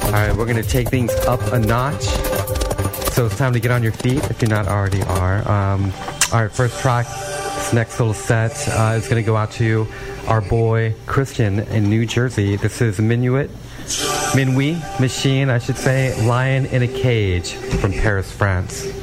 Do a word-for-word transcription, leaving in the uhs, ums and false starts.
All right, we're going to take things up a notch. So it's time to get on your feet if you're not already are. Um, all right, first track, this next little set uh, is going to go out to our boy Christian in New Jersey. This is Minuet, Minuit Machine, I should say, Lion in a Cage from Paris, France.